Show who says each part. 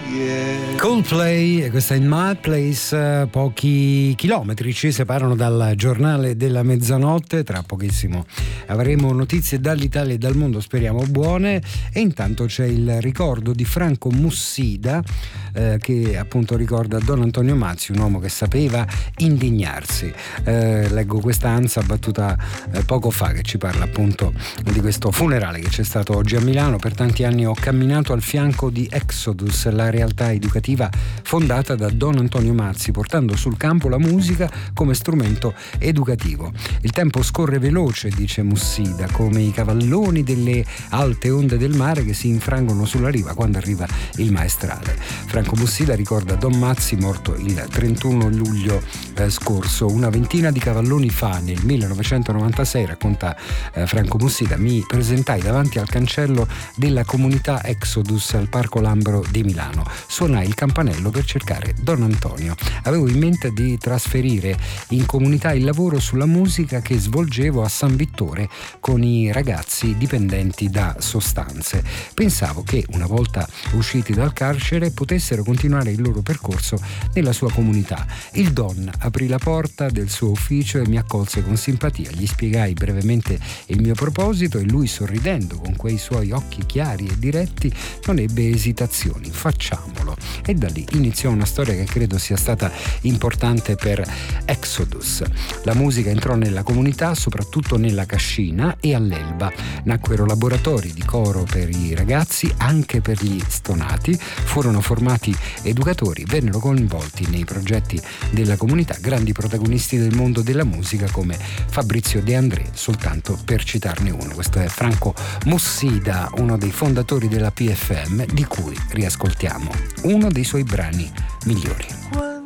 Speaker 1: Coldplay, questa è In My Place. Pochi chilometri ci separano dal giornale della mezzanotte. Tra pochissimo avremo notizie dall'Italia e dal mondo, speriamo buone, e intanto c'è il ricordo di Franco Mussida, che appunto ricorda Don Antonio Mazzi, un uomo che sapeva indignarsi. Leggo questa ANSA battuta poco fa, che ci parla appunto di questo funerale che c'è stato oggi a Milano. Per tanti anni ho camminato al fianco di Exodus, la realtà educativa fondata da Don Antonio Mazzi, portando sul campo la musica come strumento educativo. Il tempo scorre veloce, dice Mussida, come i cavalloni delle alte onde del mare che si infrangono sulla riva quando arriva il maestrale. Franco Mussida ricorda Don Mazzi, morto il 31 luglio scorso. Una ventina di cavalloni fa, nel 1996, racconta Franco Mussida, mi presentai davanti al cancello della comunità Exodus al Parco Lambro di Milano. Suonai il campanello per cercare Don Antonio. Avevo in mente di trasferire in comunità il lavoro sulla musica che svolgevo a San Vittore con i ragazzi dipendenti da sostanze. Pensavo che una volta usciti dal carcere potessero continuare il loro percorso nella sua comunità. Il Don aprì la porta del suo ufficio e mi accolse con simpatia. Gli spiegai brevemente il mio proposito e lui, sorridendo con quei suoi occhi chiari e diretti, non ebbe esitazioni. Facciamolo. E da lì iniziò una storia che credo sia stata importante per Exodus. La musica entrò nella comunità, soprattutto nella Cascina e all'Elba. Nacquero laboratori di coro per i ragazzi, anche per gli stonati. Furono formati educatori, vennero coinvolti nei progetti della comunità grandi protagonisti del mondo della musica come Fabrizio De André, soltanto per citarne uno. Questo è Franco Mussida, uno dei fondatori della PFM, di cui riascoltiamo uno dei suoi brani migliori.